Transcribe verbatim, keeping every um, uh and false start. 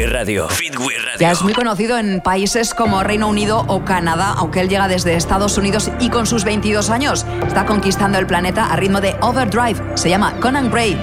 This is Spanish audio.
Fitway Radio. Fitway Radio. Ya es muy conocido en países como Reino Unido o Canadá, aunque él llega desde Estados Unidos y con sus veintidós años está conquistando el planeta a ritmo de Overdrive. Se llama Conan Gray.